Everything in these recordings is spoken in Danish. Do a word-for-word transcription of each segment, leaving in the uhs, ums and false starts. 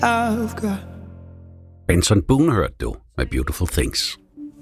I've got. Benson Boone hørte du med Beautiful Things.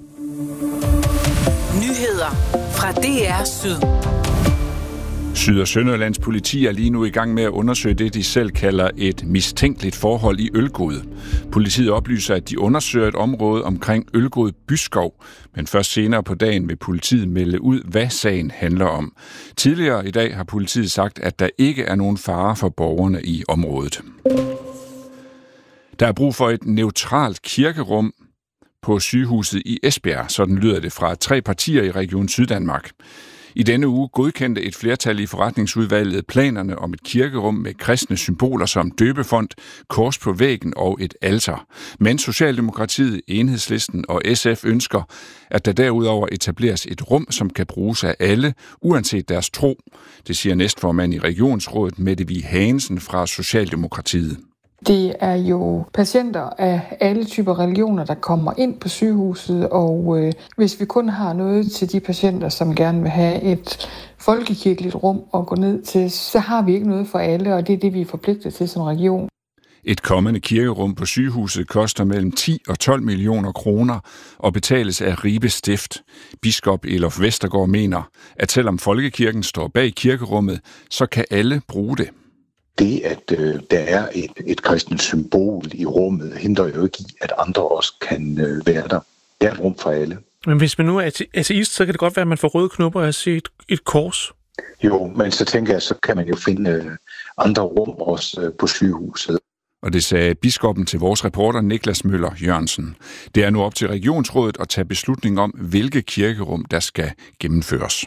Nyheder fra D R Syd. Syd- og Sønderjyllands politi er lige nu i gang med at undersøge det, de selv kalder et mistænkeligt forhold i Ølgod. Politiet oplyser, at de undersøger et område omkring Ølgod Byskov, men først senere på dagen vil politiet melde ud, hvad sagen handler om. Tidligere i dag har politiet sagt, at der ikke er nogen fare for borgerne i området. Der er brug for et neutralt kirkerum på sygehuset i Esbjerg, sådan lyder det fra tre partier i Region Syddanmark. I denne uge godkendte et flertal i forretningsudvalget planerne om et kirkerum med kristne symboler som døbefont, kors på væggen og et alter. Men Socialdemokratiet, Enhedslisten og S F ønsker, at der derudover etableres et rum, som kan bruges af alle, uanset deres tro. Det siger næstformand i Regionsrådet Mette Vig Hagensen fra Socialdemokratiet. Det er jo patienter af alle typer religioner, der kommer ind på sygehuset, og øh, hvis vi kun har noget til de patienter, som gerne vil have et folkekirkeligt rum at gå ned til, så har vi ikke noget for alle, og det er det, vi er forpligtet til som region. Et kommende kirkerum på sygehuset koster mellem ti og tolv millioner kroner og betales af Ribe Stift. Biskop Elof Vestergaard mener, at selvom folkekirken står bag kirkerummet, så kan alle bruge det. Det, at øh, der er et, et kristent symbol i rummet, hindrer jo ikke i, at andre også kan øh, være der. Det er et rum for alle. Men hvis man nu er ateist, så kan det godt være, at man får røde knopper af at se et, et kors. Jo, men så tænker jeg, så kan man jo finde øh, andre rum også øh, på sygehuset. Og det sagde biskoppen til vores reporter Niklas Møller Jørgensen. Det er nu op til regionsrådet at tage beslutning om, hvilke kirkerum der skal gennemføres.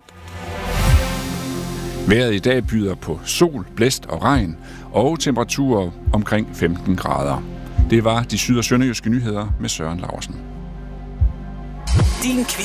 Vejret i dag byder på sol, blæst og regn, og temperaturer omkring femten grader. Det var de syd- og sønderjyske nyheder med Søren Laursen. Din